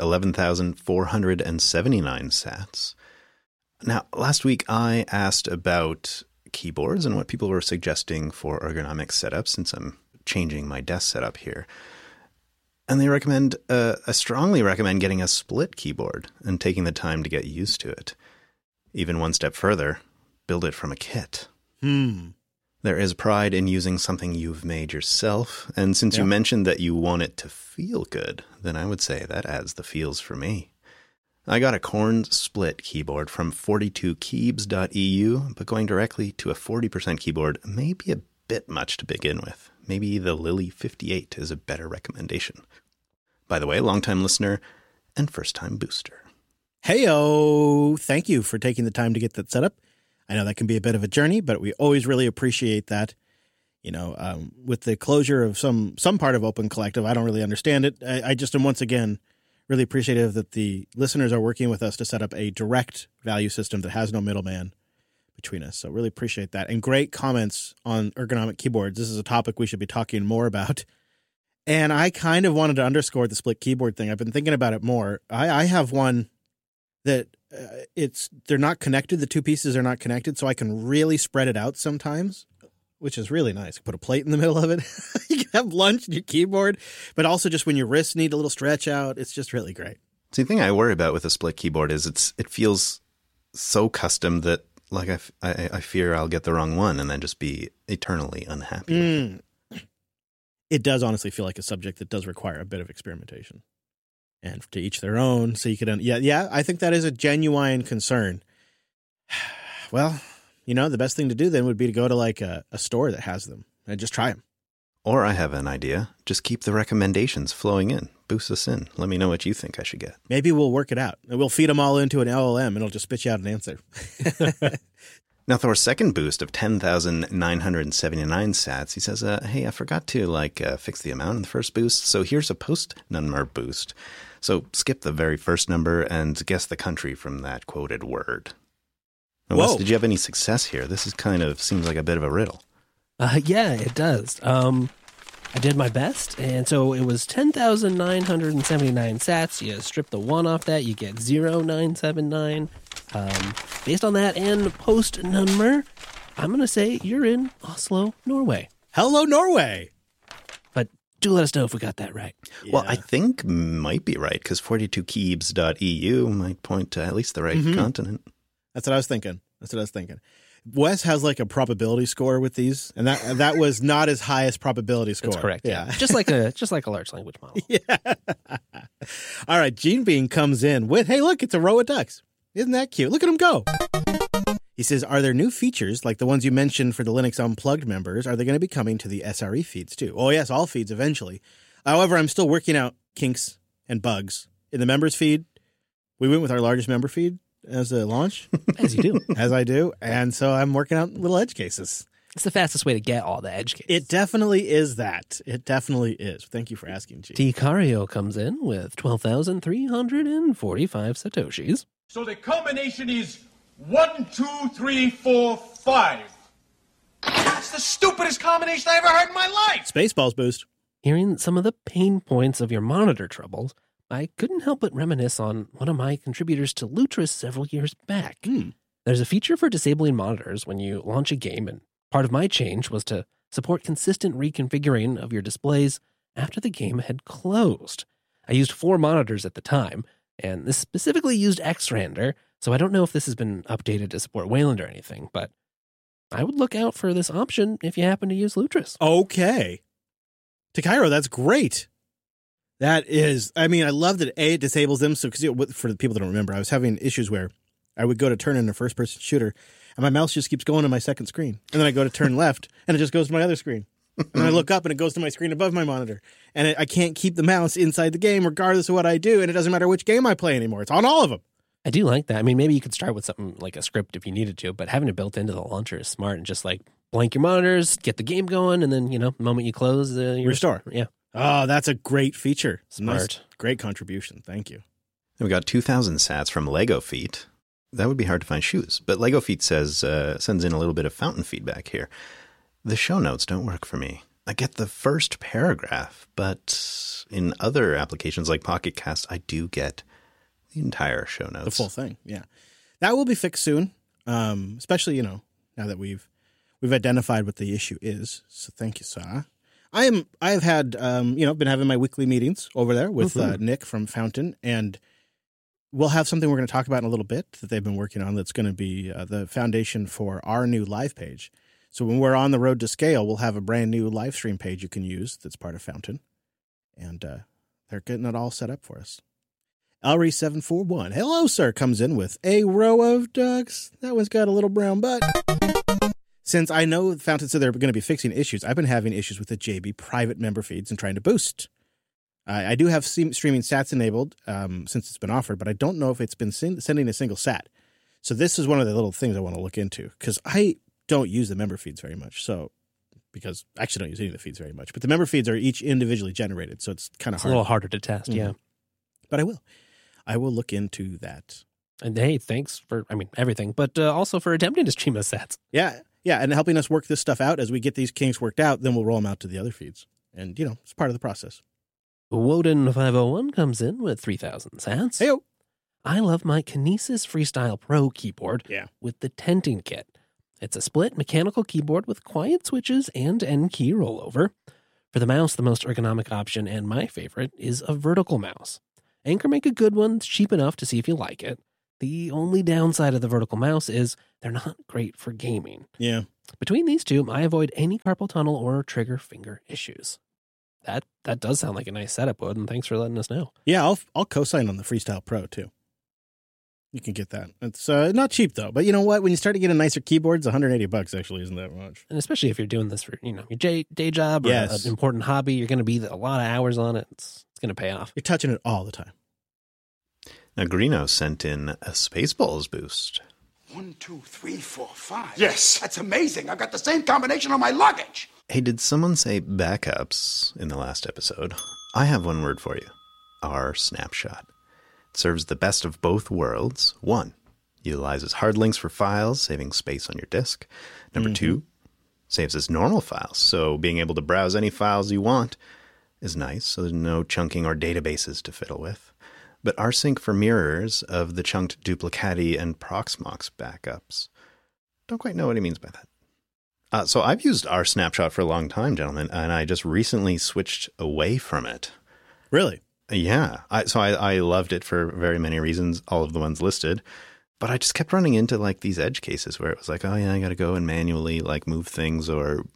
11,479 sats. Now, last week I asked about keyboards and what people were suggesting for ergonomic setups since I'm changing my desk setup here. And they recommend, I strongly recommend getting a split keyboard and taking the time to get used to it. Even one step further, build it from a kit. There is pride in using something you've made yourself. And since you mentioned that you want it to feel good, then I would say that adds the feels for me. I got a Korn split keyboard from 42keybs.eu, but going directly to a 40% keyboard may be a bit much to begin with. Maybe the Lily 58 is a better recommendation. By the way, longtime listener and first-time booster. Hey-o! Thank you for taking the time to get that set up. I know that can be a bit of a journey, but we always really appreciate that. With the closure of some part of Open Collective, I don't really understand it. I just am once again really appreciative that the listeners are working with us to set up a direct value system that has no middleman between us. So really appreciate that. And great comments on ergonomic keyboards. This is a topic we should be talking more about. And I kind of wanted to underscore the split keyboard thing. I've been thinking about it more. I have one that they're not connected. The two pieces are not connected, so I can really spread it out sometimes which is really nice. You put a plate in the middle of it. You can have lunch and your keyboard, but also just when your wrists need a little stretch out, it's just really great. See, the thing I worry about with a split keyboard is it feels so custom that like I fear I'll get the wrong one and then just be eternally unhappy with it. It does honestly feel like a subject that does require a bit of experimentation. And to each their own. So you could, I think that is a genuine concern. Well, the best thing to do then would be to go to like a store that has them and just try them. Or I have an idea. Just keep the recommendations flowing in. Boost us in. Let me know what you think I should get. Maybe we'll work it out. We'll feed them all into an LLM and it'll just spit you out an answer. Now, Thor's second boost of 10,979 sats, he says, hey, I forgot to fix the amount in the first boost, so here's a post-Nunmer boost. So skip the very first number and guess the country from that quoted word. Now, Wes, did you have any success here? This is seems like a bit of a riddle. Yeah, it does. I did my best, and so it was 10,979 sats. You strip the 1 off that, you get 0,979. Based on that and post-Nunmer, I'm going to say you're in Oslo, Norway. Hello, Norway! But do let us know if we got that right. Yeah. Well, I think might be right, because 42keybs.eu might point to at least the right continent. That's what I was thinking. Wes has like a probability score with these, and that was not his highest probability score. That's correct. Yeah. just like a large language model. Yeah. All right. Gene Bean comes in with, hey, look, it's a row of ducks. Isn't that cute? Look at them go. He says, are there new features like the ones you mentioned for the Linux Unplugged members? Are they going to be coming to the SRE feeds too? Oh, yes, all feeds eventually. However, I'm still working out kinks and bugs in the members feed. We went with our largest member feed as a launch. As you do. As I do. And so I'm working out little edge cases. It's the fastest way to get all the edge cases. It definitely is that. It definitely is. Thank you for asking, G. Ticario comes in with 12,345 satoshis. So the combination is 1, 2, 3, 4, 5. That's the stupidest combination I ever heard in my life. Spaceballs boost. Hearing some of the pain points of your monitor troubles, I couldn't help but reminisce on one of my contributors to Lutris several years back. There's a feature for disabling monitors when you launch a game, and part of my change was to support consistent reconfiguring of your displays after the game had closed. I used 4 monitors at the time, and this specifically used Xrandr, so I don't know if this has been updated to support Wayland or anything, but I would look out for this option if you happen to use Lutris. Okay. Ticairo, that's great. That is, I love that it disables them. So, because for the people that don't remember, I was having issues where I would go to turn in a first-person shooter, and my mouse just keeps going to my second screen. And then I go to turn left, and it just goes to my other screen. And then I look up, and it goes to my screen above my monitor. And I can't keep the mouse inside the game regardless of what I do, and it doesn't matter which game I play anymore. It's on all of them. I do like that. Maybe you could start with something like a script if you needed to, but having it built into the launcher is smart, and just blank your monitors, get the game going, and then, the moment you close, you restore. Yeah. Oh, that's a great feature. Smart. Nice, great contribution. Thank you. We got 2,000 sats from Lego Feet. That would be hard to find shoes, but Lego Feet sends in a little bit of fountain feedback here. The show notes don't work for me. I get the first paragraph, but in other applications like Pocket Cast, I do get the entire show notes. The full thing, yeah. That will be fixed soon, especially, now that we've identified what the issue is. So thank you, sir. I've had, been having my weekly meetings over there with Nick from Fountain, and we'll have something we're going to talk about in a little bit that they've been working on that's going to be the foundation for our new live page. So when we're on the road to scale, we'll have a brand new live stream page you can use that's part of Fountain, and they're getting it all set up for us. Elry741, hello, sir, comes in with a row of ducks. That one's got a little brown butt. Since I know Fountain said they're going to be fixing issues, I've been having issues with the JB private member feeds and trying to boost. I do have streaming sats enabled since it's been offered, but I don't know if it's been sending a single sat. So this is one of the little things I want to look into, because I don't use the member feeds very much. Because I actually don't use any of the feeds very much, but the member feeds are each individually generated, so it's kind of hard. A little harder to test, yeah. But I will look into that. And hey, thanks for, everything, but also for attempting to stream us sats. Yeah. Yeah, and helping us work this stuff out. As we get these kinks worked out, then we'll roll them out to the other feeds. And, it's part of the process. Woden501 comes in with 3,000 sats. Hey-o. I love my Kinesis Freestyle Pro keyboard with the tenting kit. It's a split mechanical keyboard with quiet switches and N key rollover. For the mouse, the most ergonomic option, and my favorite, is a vertical mouse. Anker make a good one, it's cheap enough to see if you like it. The only downside of the vertical mouse is they're not great for gaming. Yeah. Between these two, I avoid any carpal tunnel or trigger finger issues. That does sound like a nice setup, Wood, and thanks for letting us know. Yeah, I'll co-sign on the Freestyle Pro, too. You can get that. It's not cheap, though. But you know what? When you start to get a nicer keyboards, $180 actually isn't that much. And especially if you're doing this for, your day job or an important hobby, you're going to be a lot of hours on it. It's going to pay off. You're touching it all the time. Now, Greeno sent in a Spaceballs boost. 1, 2, 3, 4, 5. Yes. That's amazing. I've got the same combination on my luggage. Hey, did someone say backups in the last episode? I have one word for you. R-Snapshot. It serves the best of both worlds. 1, utilizes hard links for files, saving space on your disk. Number 2, saves as normal files, so being able to browse any files you want is nice, so there's no chunking or databases to fiddle with. But rsync for mirrors of the chunked Duplicati and Proxmox backups. Don't quite know what he means by that. So I've used R-Snapshot for a long time, gentlemen, and I just recently switched away from it. Really? Yeah. I loved it for very many reasons, all of the ones listed. But I just kept running into these edge cases where it was like, oh yeah, I got to go and manually move things.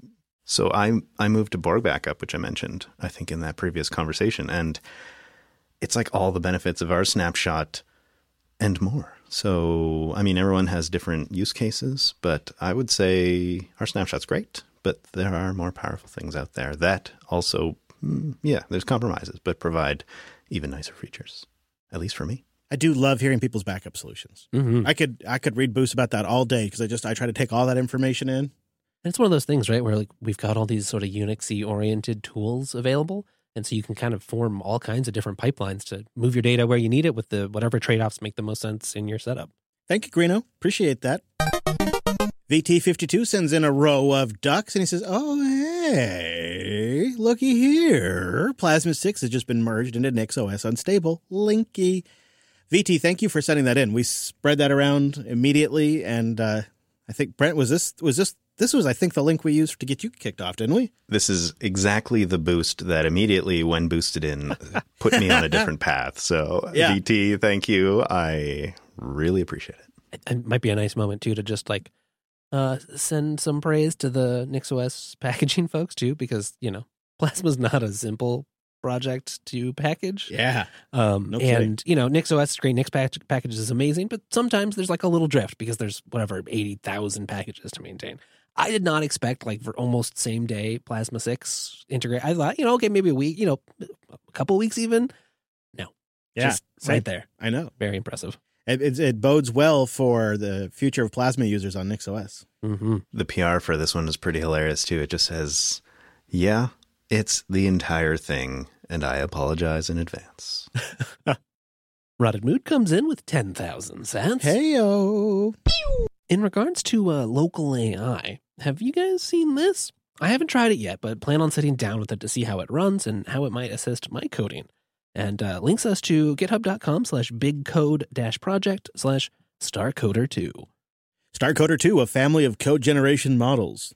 So I moved to Borg Backup, which I mentioned, I think, in that previous conversation. And it's all the benefits of R-Snapshot and more. So, I mean, everyone has different use cases, but I would say R-Snapshot's great, but there are more powerful things out there that also, there's compromises, but provide even nicer features, at least for me. I do love hearing people's backup solutions. Mm-hmm. I could read boosts about that all day because I try to take all that information in. And it's one of those things, right, where we've got all these sort of Unix-y oriented tools available. And so you can kind of form all kinds of different pipelines to move your data where you need it with whatever trade-offs make the most sense in your setup. Thank you, Greeno. Appreciate that. VT52 sends in a row of ducks, and he says, oh, hey, looky here. Plasma 6 has just been merged into NixOS Unstable. Linky. VT, thank you for sending that in. We spread that around immediately, and I think, Brent, this was, I think, the link we used to get you kicked off, didn't we? This is exactly the boost that immediately, when boosted in, put me on a different path. So, yeah. VT, thank you. I really appreciate it. It might be a nice moment, too, to just, send some praise to the NixOS packaging folks, too, because, Plasma's not a simple project to package. Yeah. No kidding. NixOS is great. Nix package is amazing, but sometimes there's a little drift because there's 80,000 packages to maintain. I did not expect for almost same day Plasma 6 integrate. I thought, okay, maybe a week, a couple weeks even. No. Yeah. Just right there. I know. Very impressive. It bodes well for the future of Plasma users on NixOS. Mm-hmm. The PR for this one is pretty hilarious too. It just says, yeah, it's the entire thing, and I apologize in advance. Rotted Mood comes in with 10,000 cents. Hey-o. In regards to local AI, have you guys seen this? I haven't tried it yet, but plan on sitting down with it to see how it runs and how it might assist my coding. And links us to github.com/bigcode-project/starcoder2. StarCoder2, a family of code generation models.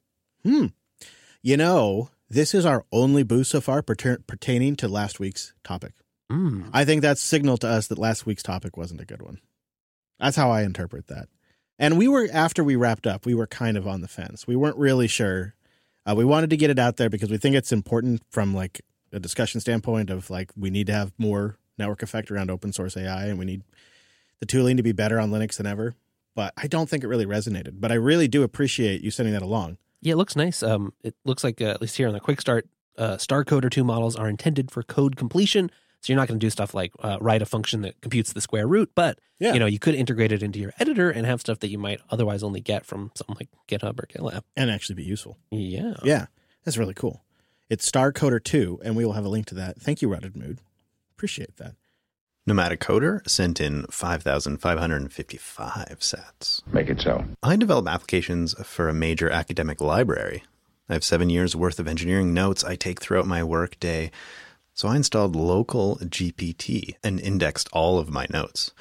This is our only boost so far pertaining to last week's topic. I think that's signal to us that last week's topic wasn't a good one. That's how I interpret that. And after we wrapped up, we were kind of on the fence. We weren't really sure. We wanted to get it out there because we think it's important from a discussion standpoint of we need to have more network effect around open source AI, and we need the tooling to be better on Linux than ever. But I don't think it really resonated. But I really do appreciate you sending that along. Yeah, it looks nice. It looks like, at least here on the quick start, StarCoder2 models are intended for code completion. So you're not going to do stuff like write a function that computes the square root, but you could integrate it into your editor and have stuff that you might otherwise only get from something like GitHub or GitLab. And actually be useful. Yeah. Yeah, that's really cool. It's StarCoder2, and we will have a link to that. Thank you, Rotted Mood. Appreciate that. Nomadic Coder sent in 5,555 sats. Make it so. I develop applications for a major academic library. I have 7 years worth of engineering notes I take throughout my work day. So I installed local GPT and indexed all of my notes.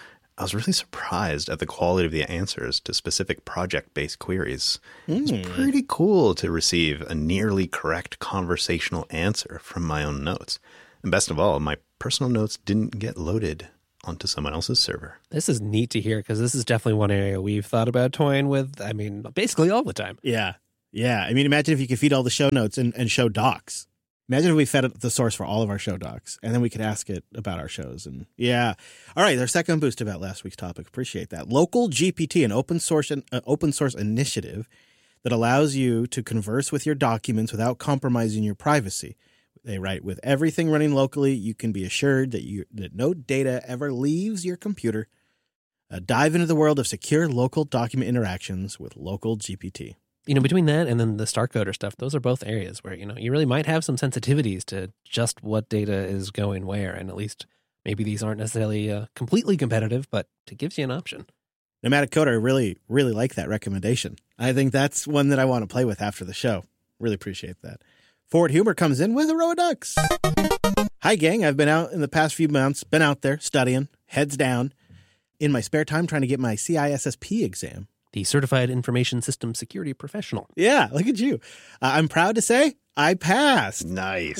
I was really surprised at the quality of the answers to specific project-based queries. It's pretty cool to receive a nearly correct conversational answer from my own notes. And best of all, my personal notes didn't get loaded onto someone else's server. This is neat to hear because this is definitely one area we've thought about toying with. I mean, basically all the time. Yeah. Yeah. I mean, imagine if you could feed all the show notes and show docs. Imagine if we fed it the source for all of our show docs, and then we could ask it about our shows. And yeah. All right. Our second boost about last week's topic. Appreciate that. Local GPT, an open source initiative that allows you to converse with your documents without compromising your privacy. They write, with everything running locally, you can be assured that no data ever leaves your computer. Dive into the world of secure local document interactions with Local GPT. You know, between that and then the StarCoder stuff, those are both areas where, you know, you really might have some sensitivities to just what data is going where. And at least maybe these aren't necessarily completely competitive, but it gives you an option. Nomadic Coder, really, really like that recommendation. I think that's one that I want to play with after the show. Really appreciate that. Forward Humor comes in with a row of ducks. Hi, gang. I've been out in the past few months, been out there studying, heads down, in my spare time trying to get my CISSP exam. The Certified Information System Security Professional. Yeah, look at you. I'm proud to say I passed. Nice.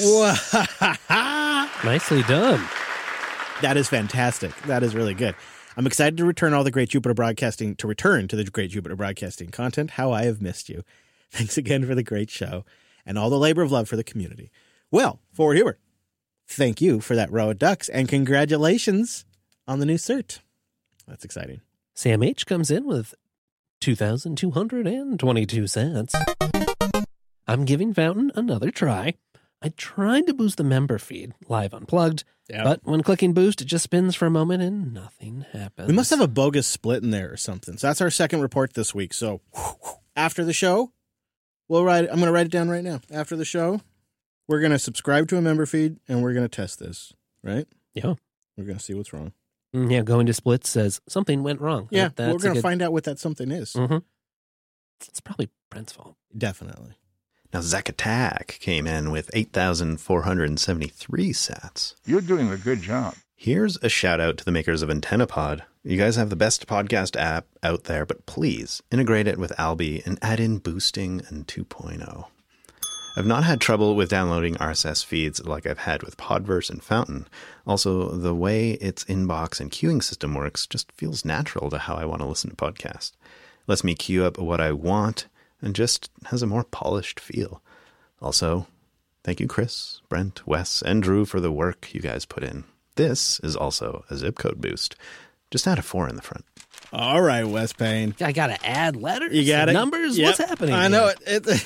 Nicely done. That is fantastic. That is really good. I'm excited to return to the Great Jupiter Broadcasting content. How I have missed you. Thanks again for the great show and all the labor of love for the community. Well, Forward Humor, thank you for that row of ducks, and congratulations on the new cert. That's exciting. Sam H. comes in with 2,222 cents. I'm giving Fountain another try. I tried to boost the member feed, live unplugged, but when clicking boost, it just spins for a moment and nothing happens. We must have a bogus split in there or something. So that's our second report this week. So after the show, I'm going to write it down right now. After the show, we're going to subscribe to a member feed and we're going to test this, right? Yeah. We're going to see what's wrong. Yeah, going to splits says something went wrong. Yeah, we're going to find out what that something is. Mm-hmm. It's probably Brent's fault. Definitely. Now, Zack Attack came in with 8,473 sats. You're doing a good job. Here's a shout out to the makers of AntennaPod. You guys have the best podcast app out there, but please integrate it with Alby and add in boosting and 2.0. I've not had trouble with downloading RSS feeds like I've had with Podverse and Fountain. Also, the way its inbox and queuing system works just feels natural to how I want to listen to podcasts. Lets me queue up what I want and just has a more polished feel. Also, thank you, Chris, Brent, Wes, and Drew for the work you guys put in. This is also a zip code boost. Just add a 4 in the front. All right, Wes Payne. I got to add letters? You got it? Numbers? Yep. What's happening I here? know it.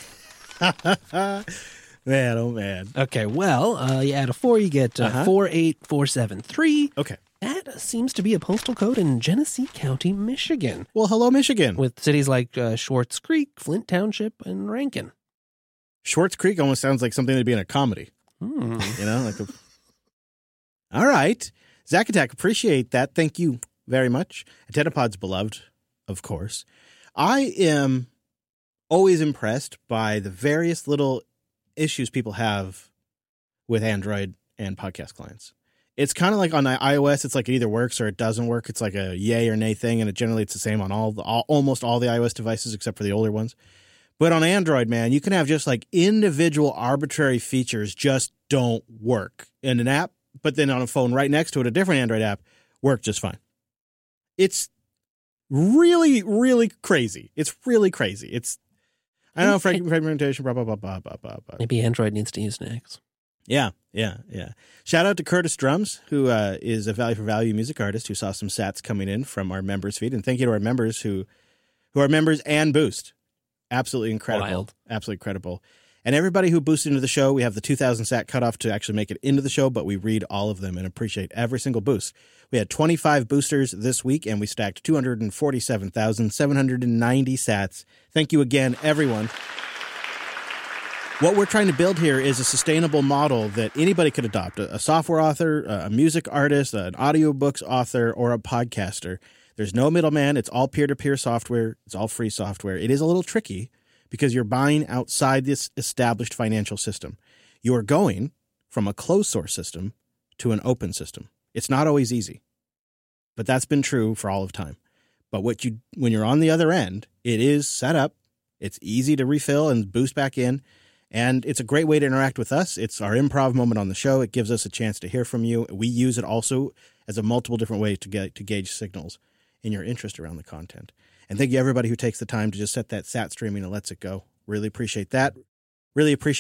Man, oh man. Okay, well, you add a 4, you get 48473. Okay. That seems to be a postal code in Genesee County, Michigan. Well, hello, Michigan. With cities like Schwartz Creek, Flint Township, and Rankin. Schwartz Creek almost sounds like something that'd be in a comedy. You know, like a... All right. Zack Attack, appreciate that. Thank you very much. AntennaPod's beloved, of course. I am always impressed by the various little issues people have with Android and podcast clients. It's kind of like on iOS, it's like it either works or it doesn't work. It's like a yay or nay thing, and generally it's the same on almost all the iOS devices except for the older ones. But on Android, man, you can have just like individual arbitrary features just don't work in an app, but then on a phone right next to it, a different Android app, work just fine. It's really, really crazy. It's really crazy. I don't know, fragmentation, blah, blah, blah, blah, blah, blah. Maybe Android needs to use Next. Yeah. Shout out to Curtis Drums, who is a Value for Value music artist who saw some sats coming in from our members feed. And thank you to our members who are members and boost. Absolutely incredible. Wild. Absolutely incredible. And everybody who boosted into the show, we have the 2,000 sat cutoff to actually make it into the show, but we read all of them and appreciate every single boost. We had 25 boosters this week, and we stacked 247,790 sats. Thank you again, everyone. What we're trying to build here is a sustainable model that anybody could adopt. A software author, a music artist, an audiobooks author, or a podcaster. There's no middleman. It's all peer-to-peer software. It's all free software. It is a little tricky because you're buying outside this established financial system. You are going from a closed source system to an open system. It's not always easy. but that's been true for all of time. But when you're on the other end, it is set up. It's easy to refill and boost back in. And it's a great way to interact with us. It's our improv moment on the show. It gives us a chance to hear from you. We use it also as a multiple different way to gauge signals in your interest around the content. And thank you everybody who takes the time to just set that sat streaming and lets it go. Really appreciate that. Really appreciate